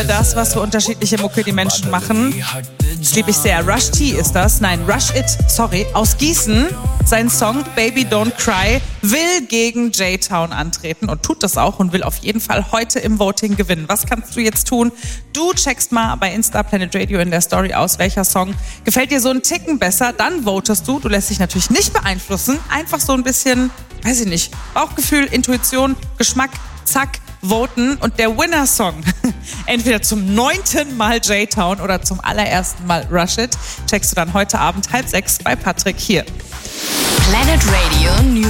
Das, was für unterschiedliche Mucke die Menschen machen. Das liebe ich sehr. Rush T ist das. Nein, Rush It, sorry, aus Gießen. Sein Song Baby Don't Cry will gegen J-Town antreten und tut das auch und will auf jeden Fall heute im Voting gewinnen. Was kannst du jetzt tun? Du checkst mal bei Insta Planet Radio in der Story aus, welcher Song gefällt dir so einen Ticken besser. Dann votest du. Du lässt dich natürlich nicht beeinflussen. Einfach so ein bisschen, weiß ich nicht, Bauchgefühl, Intuition, Geschmack, zack, voten. Und der Winner-Song, entweder zum 9. Mal J-Town oder zum allerersten Mal Rush It, checkst du dann heute Abend 5:30 bei Patrick hier. Planet Radio News.